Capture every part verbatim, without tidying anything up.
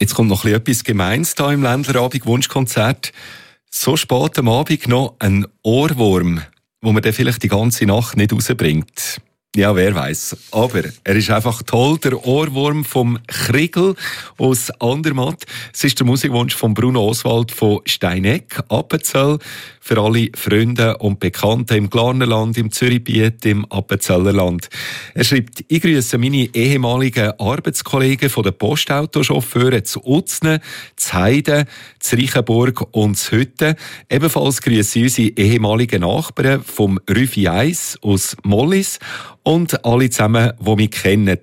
Jetzt kommt noch etwas Gemeins hier im Ländlerabend-Wunschkonzert. So spät am Abend noch ein Ohrwurm, wo man dann vielleicht die ganze Nacht nicht rausbringt. Ja, wer weiß. Aber er ist einfach toll, der Ohrwurm vom Kriegel aus Andermatt. Es ist der Musikwunsch von Bruno Oswald von Steineck, Appenzell. Für alle Freunde und Bekannte im Glarnerland, im Zürichbiet, im Appenzellerland. Er schreibt: Ich grüße meine ehemaligen Arbeitskollegen von den Postautochauffeuren zu Utznen, zu Heiden, zu Reichenburg und zu Hütten. Ebenfalls grüße ich unsere ehemaligen Nachbarn vom Rüfi eins aus Mollis und alle zusammen, die mich kennen.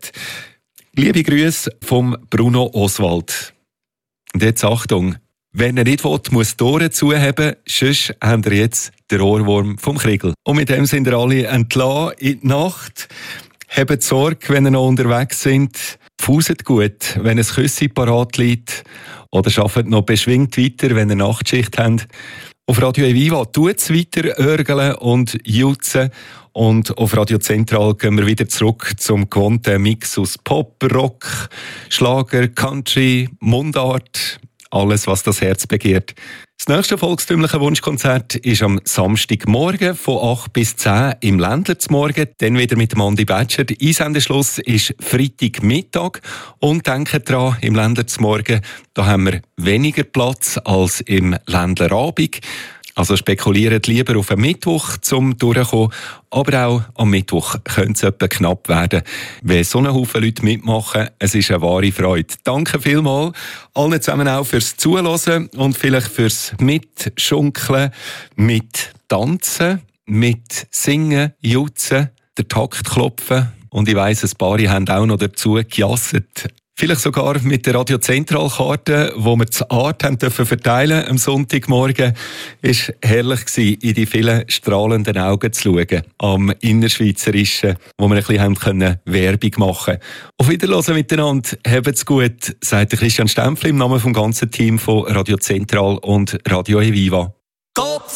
Liebe Grüße vom Bruno Oswald. Und jetzt Achtung. Wenn er nicht will, muss die Ohren zuhaben, sonst habt ihr jetzt den Ohrwurm vom Kriegel. Und mit dem sind ihr alle entlassen in die Nacht. Habt Sorge, wenn ihr noch unterwegs sind. Pfuset gut, wenn ein Küssi parat liegt. Oder arbeitet noch beschwingt weiter, wenn ihr Nachtschicht habt. Auf Radio Eviva tut's weiter örgeln und jutzen. Und auf Radio Zentral gehen wir wieder zurück zum gewohnten Mix aus Pop, Rock, Schlager, Country, Mundart. Alles, was das Herz begehrt. Das nächste volkstümliche Wunschkonzert ist am Samstagmorgen von acht bis zehn im Ländler zum Morgen. Dann wieder mit dem Andi Betscher. Der Einsendeschluss ist Freitagmittag. Und denkt dran, im Ländler zum Morgen, da haben wir weniger Platz als im Ländlerabend. Also spekuliert lieber auf einen Mittwoch zum Durchkommen. Aber auch am Mittwoch könnte es etwa knapp werden. Wenn so einen Haufen Leute mitmachen, es ist eine wahre Freude. Danke vielmals allen zusammen auch fürs Zuhören und vielleicht fürs Mitschunkeln, mit Tanzen, mit Singen, Jutzen, den Takt klopfen. Und ich weiss, ein paar haben auch noch dazu gejasset. Vielleicht sogar mit der Radio Zentral-Karte, die wir zur Art haben dürfen verteilen am Sonntagmorgen. Es war herrlich gewesen, in die vielen strahlenden Augen zu schauen. Am Innerschweizerischen, wo wir ein bisschen haben können Werbung machen. Auf Wiederhören miteinander. Habt's gut, sagt Christian Stempfli im Namen vom ganzen Team von Radio Zentral und Radio Eviva.